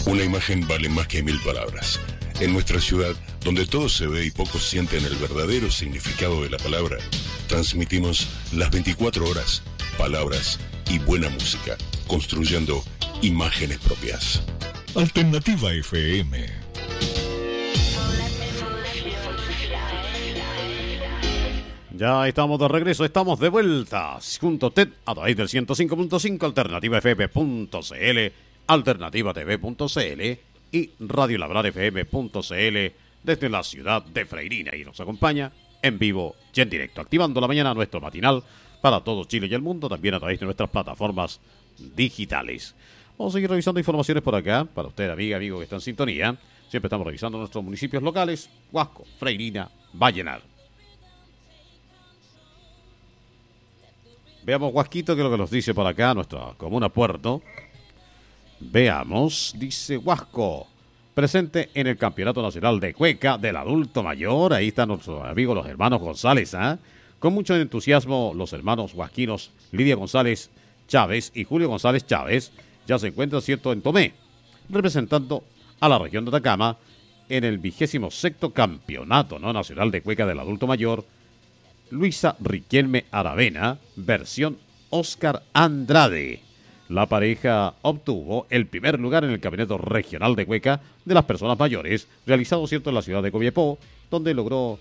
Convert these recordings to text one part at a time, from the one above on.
Una imagen vale más que 1000 palabras. En nuestra ciudad, donde todo se ve y pocos sienten el verdadero significado de la palabra, transmitimos las 24 horas, palabras y buena música, construyendo imágenes propias. Alternativa FM. Ya estamos de regreso, estamos de vuelta junto a usted a través del 105.5 alternativafm.cl, alternativatv.cl y radiolabrarfm.cl desde la ciudad de Freirina, y nos acompaña en vivo y en directo, activando la mañana nuestro matinal para todo Chile y el mundo, también a través de nuestras plataformas digitales. Vamos a seguir revisando informaciones por acá, para usted, amigo que está en sintonía. Siempre estamos revisando nuestros municipios locales: Huasco, Freirina, Vallenar. Veamos, Huasquito, qué es lo que nos dice por acá nuestra comuna Puerto. Veamos, dice Huasco, presente en el Campeonato Nacional de Cueca del Adulto Mayor. Ahí están nuestros amigos los hermanos González, con mucho entusiasmo. Los hermanos huasquinos Lidia González Chávez y Julio González Chávez ya se encuentran, cierto, en Tomé, representando a la región de Atacama en el 26º Campeonato Nacional de Cueca del Adulto Mayor. Luisa Riquelme Aravena, versión Oscar Andrade. La pareja obtuvo el primer lugar en el Campeonato Regional de Cueca de las Personas Mayores, realizado, cierto, en la ciudad de Copiapó, donde logró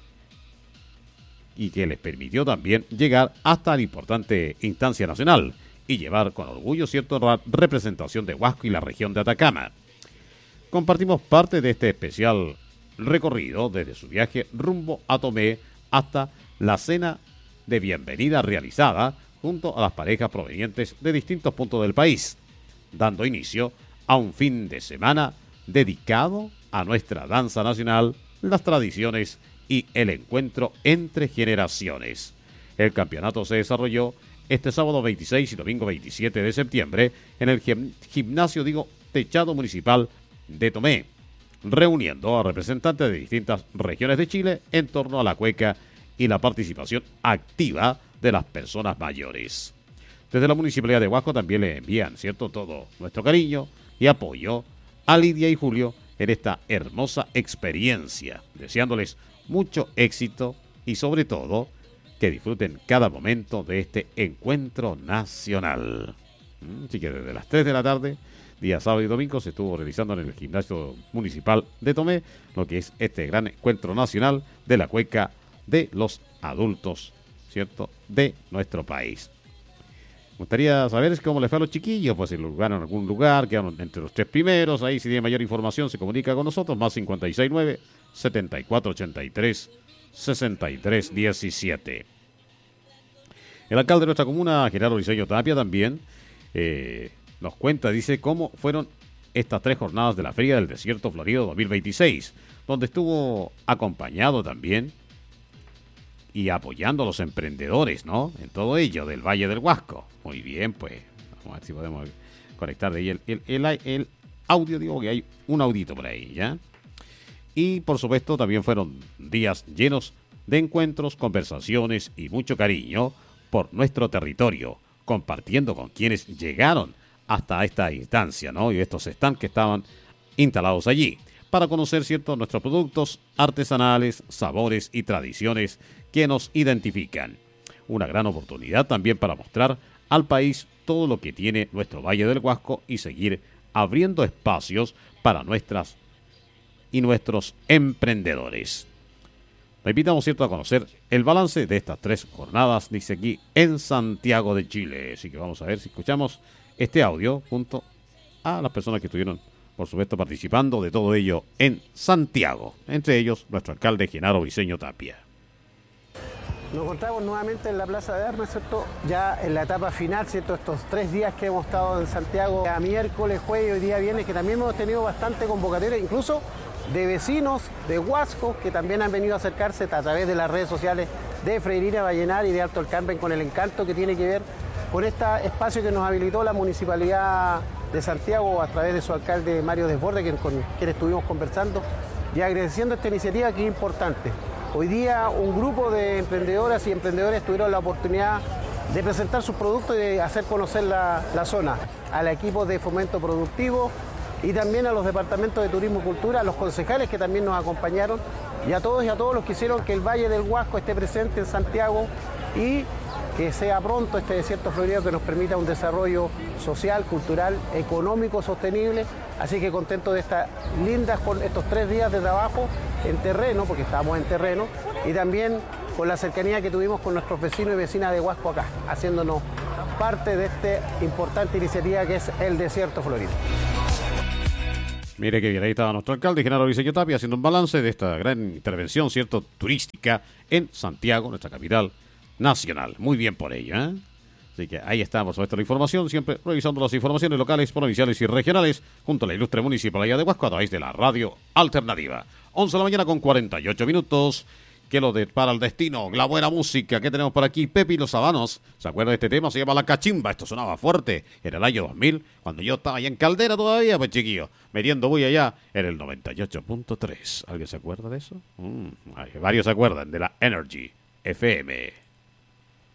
y que les permitió también llegar hasta la importante instancia nacional y llevar con orgullo, cierto, la representación de Huasco y la región de Atacama. Compartimos parte de este especial recorrido desde su viaje rumbo a Tomé hasta la cena de bienvenida realizada junto a las parejas provenientes de distintos puntos del país, dando inicio a un fin de semana dedicado a nuestra danza nacional, las tradiciones y el encuentro entre generaciones. El campeonato se desarrolló este sábado 26 y domingo 27 de septiembre en el gimnasio techado municipal de Tomé, reuniendo a representantes de distintas regiones de Chile en torno a la cueca y la participación activa de las personas mayores. Desde la Municipalidad de Huasco también le envían, cierto, todo nuestro cariño y apoyo a Lidia y Julio en esta hermosa experiencia, deseándoles mucho éxito y sobre todo que disfruten cada momento de este encuentro nacional. Así que desde las 3 de la tarde, día sábado y domingo, se estuvo realizando en el gimnasio municipal de Tomé lo que es este gran encuentro nacional de la cueca de los adultos, ¿cierto?, de nuestro país. Me gustaría saber cómo les fue a los chiquillos, pues si lograron algún lugar, quedaron entre los 3 primeros. Ahí, si tiene mayor información, se comunica con nosotros, más 569-7483-6317. El alcalde de nuestra comuna, Gerardo Briceño Tapia, también nos cuenta, dice, cómo fueron estas 3 jornadas de la Feria del Desierto Florido 2026, donde estuvo acompañado también y apoyando a los emprendedores, ¿no?, en todo ello del Valle del Huasco. Muy bien, pues, vamos a ver si podemos conectar de ahí el audio, digo que hay un audito por ahí, ¿ya? Y, por supuesto, también fueron días llenos de encuentros, conversaciones y mucho cariño por nuestro territorio, compartiendo con quienes llegaron hasta esta instancia, ¿no?, y estos stands que estaban instalados allí, para conocer, cierto, nuestros productos artesanales, sabores y tradiciones que nos identifican. Una gran oportunidad también para mostrar al país todo lo que tiene nuestro Valle del Huasco y seguir abriendo espacios para nuestros emprendedores. Le invitamos, cierto, a conocer el balance de estas 3 jornadas, dice aquí, en Santiago de Chile. Así que vamos a ver si escuchamos este audio junto a las personas que estuvieron, por supuesto, participando de todo ello en Santiago. Entre ellos, nuestro alcalde Genaro Briceño Tapia. Nos encontramos nuevamente en la Plaza de Armas, ¿cierto? Ya en la etapa final, ¿cierto? Estos 3 días que hemos estado en Santiago, a miércoles, jueves y hoy día viernes, que también hemos tenido bastante convocatoria, incluso de vecinos de Huasco, que también han venido a acercarse a través de las redes sociales de Freirina, Vallenar y de Alto El Carmen, con el encanto que tiene que ver con este espacio que nos habilitó la Municipalidad de Santiago a través de su alcalde Mario Desbordes, con quien estuvimos conversando y agradeciendo esta iniciativa que es importante. Hoy día un grupo de emprendedoras y emprendedores tuvieron la oportunidad de presentar sus productos y de hacer conocer la zona. Al equipo de Fomento Productivo, y también a los departamentos de Turismo y Cultura, a los concejales que también nos acompañaron, y a todos los que hicieron que el Valle del Huasco esté presente en Santiago y que sea pronto este desierto florido que nos permita un desarrollo social, cultural, económico, sostenible. Así que contento de estas lindas, con estos 3 días de trabajo en terreno, porque estábamos en terreno, y también con la cercanía que tuvimos con nuestros vecinos y vecinas de Huasco acá, haciéndonos parte de esta importante iniciativa que es el desierto florido. Mire que bien, ahí estaba nuestro alcalde, Genaro Viceño Tapia, haciendo un balance de esta gran intervención, ¿cierto?, turística en Santiago, nuestra capital nacional. Muy bien por ello, ¿eh? Así que ahí está, por supuesto, la información, siempre revisando las informaciones locales, provinciales y regionales, junto a la ilustre municipalidad de Huasco, a través de la radio alternativa. 11 de la mañana con 48 minutos. ¿Qué lo depara el destino? La buena música. ¿Qué tenemos por aquí? Pepe y los Sabanos. ¿Se acuerda de este tema? Se llama La Cachimba. Esto sonaba fuerte en el año 2000, cuando yo estaba allá en Caldera todavía, pues chiquillo, metiendo bulla allá en el 98.3. ¿Alguien se acuerda de eso? Varios se acuerdan de la Energy FM.